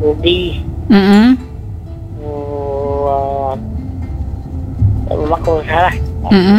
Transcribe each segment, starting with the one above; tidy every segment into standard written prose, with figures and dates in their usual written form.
Udi, Mm-mm. uh, rumahku salah. Mm-mm.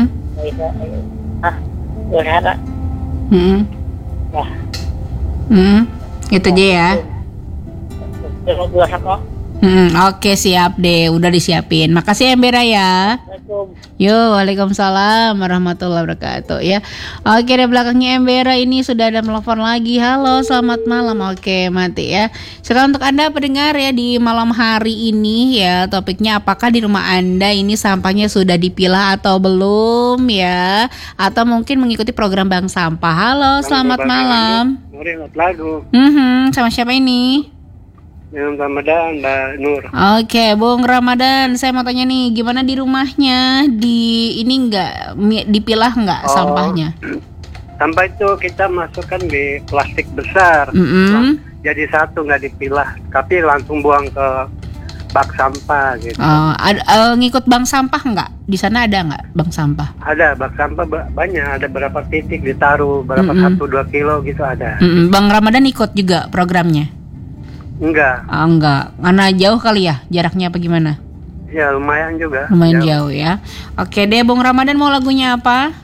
Salah. Mm-mm. Wah, Mm-mm. Itu aja ya. dua sako. Oke, siap deh, udah disiapin. Makasih ya Mbera ya. Assalamualaikum. Yo, waalaikumsalam warahmatullahi wabarakatuh ya. Oke, di belakangnya Embera ini sudah ada telepon lagi. Halo, selamat malam. Oke, mati ya. Sekarang untuk Anda pendengar ya di malam hari ini ya, topiknya apakah di rumah Anda ini sampahnya sudah dipilah atau belum ya? Atau mungkin mengikuti program Bank Sampah. Halo, selamat malam. Lagu. Sama siapa ini? Yang Ramadan, Mbak Nur. Oke, Bung Ramadan, saya mau tanya nih, gimana di rumahnya? Di ini enggak dipilah enggak sampahnya? Sampah itu kita masukkan di plastik besar. Jadi satu nggak dipilah, tapi langsung buang ke bak sampah gitu. Ngikut bank sampah enggak? Di sana ada enggak bank sampah? Ada bak sampah banyak, ada berapa titik ditaruh, berapa 1-2 kilo gitu ada. Bang Ramadan ikut juga programnya? Enggak. Enggak, karena jauh kali ya jaraknya apa gimana? Ya lumayan juga. Lumayan jauh ya. Oke deh, Bung Ramadan mau lagunya apa?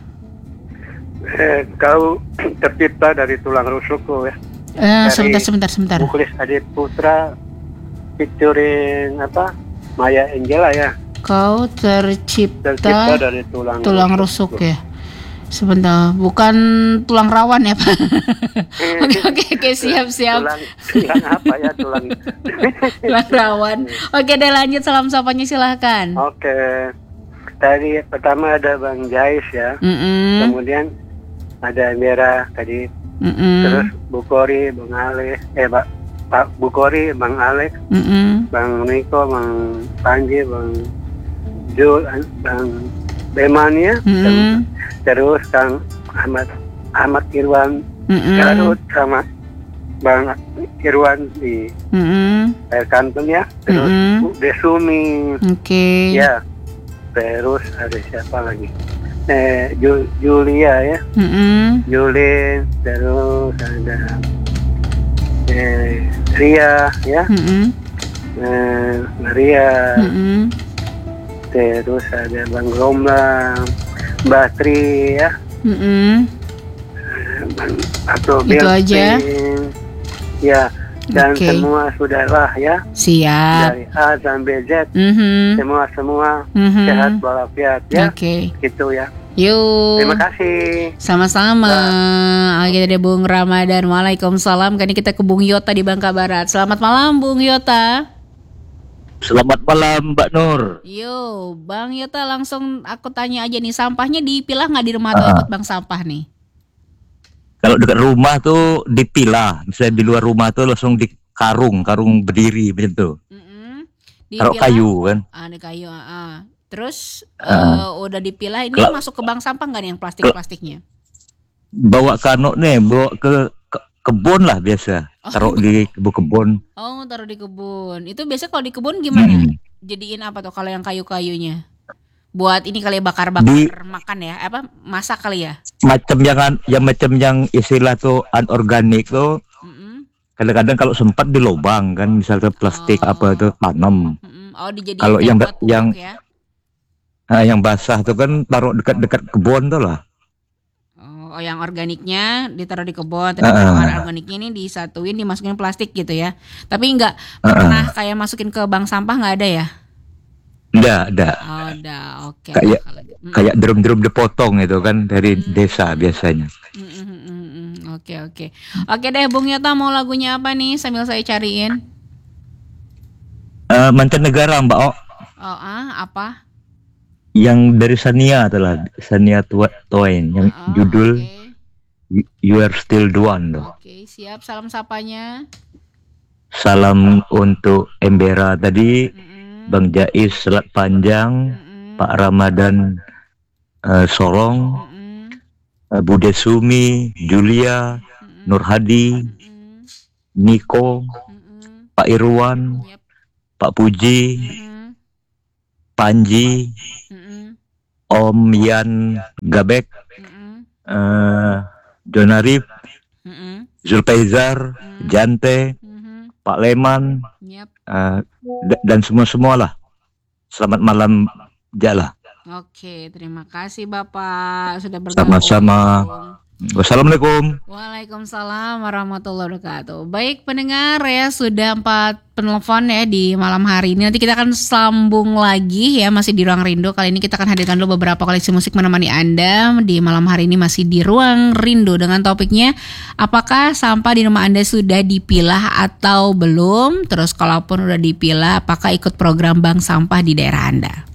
Kau tercipta dari tulang rusukku ya. Sebentar. Muklis Adi Putra featuring Maya Angela ya. Tercipta Tercipta dari tulang rusuk ya. Sebentar, bukan tulang rawan ya Pak? Oke, siap. Tulang apa ya tulang? Tulang rawan. Oke deh, lanjut salam sapanya silahkan. Oke. Tadi pertama ada Bang Jais ya. Kemudian ada Mira tadi. Terus Bukori, Bang Alex, Pak Bukori, Bang Alex, Bang Niko, Bang Panji, Bang Jul, Bang Bemania, terus Kang Ahmad Irwan, Garut sama Bang Irwan di Kanton ya, terus Bu Desumi, ya, terus ada siapa lagi? Julia ya, Julin, terus ada Ria ya, Maria. Terus ada Bang Rombang, Mbak Tri ya, atau itu aja ya, dan semua sudahlah ya. Siap. Dari A sampai Z, semua sehat walafiat ya. Gitu ya. Yuk. Terima kasih. Sama-sama. Oke deh Bung Ramadan. Waalaikumsalam. Kali ini kita ke Bung Yota di Bangka Barat. Selamat malam Bung Yota. Selamat malam Mbak Nur. Yo, Bang Yota, langsung aku tanya aja nih, sampahnya dipilah nggak di rumah atau ikut bank sampah nih? Kalau dekat rumah tuh dipilah, misalnya di luar rumah tuh langsung di karung berdiri macam tuh. Taruh kayu kan? Ada kayu. Terus udah dipilah, ini masuk ke bank sampah nggak nih yang plastiknya? Bawa kanok nih, bawa ke kebun lah biasa. Taruh di kebun. Oh, taruh di kebun. Itu biasa kalau di kebun gimana? Jadiin apa tuh kalau yang kayu-kayunya? Buat ini kali ya, bakar-bakar makan ya? Masak kali ya? Macam yang istilah tuh anorganik tuh. Kadang-kadang kalau sempat di lubang kan, misalnya plastik apa tuh tanam. Dijadiin kalau ya? Yang basah tuh kan taruh dekat-dekat kebun tuh lah. Yang organiknya ditaruh di kebun, tapi kalau organiknya ini disatuin, dimasukin plastik gitu ya. Tapi nggak pernah kayak masukin ke bank sampah, nggak ada ya? Ada. Udah, oke. Kayak drum-drum dipotong itu kan dari desa biasanya. Oke deh, Bung Yota mau lagunya apa nih sambil saya cariin? Mancanegara Mbak O. Apa? Yang dari Shania Twain yang judul You Are Still the One tuh. Oke, siap. Salam sapanya. Salam untuk Embera tadi, Bang Jais Selat Panjang, Pak Ramadan Solong, Bude Sumi, Julia, Nur Hadi, Niko, Pak Irwan, Pak Puji, Panji, Om Yan Gabek, Jonarif, Zulkaizar, Jante, Pak Leman, Yap. dan semua lah. Selamat malam Jala. Oke, terima kasih Bapak sudah bergabung. Sama-sama. Wassalamualaikum. Waalaikumsalam warahmatullahi wabarakatuh. Baik pendengar ya, sudah 4 penelpon ya di malam hari ini. Nanti kita akan sambung lagi ya, masih di Ruang Rindu. Kali ini kita akan hadirkan dulu beberapa koleksi musik menemani Anda di malam hari ini, masih di Ruang Rindu dengan topiknya apakah sampah di rumah Anda sudah dipilah atau belum? Terus kalaupun udah dipilah, apakah ikut program bank sampah di daerah Anda?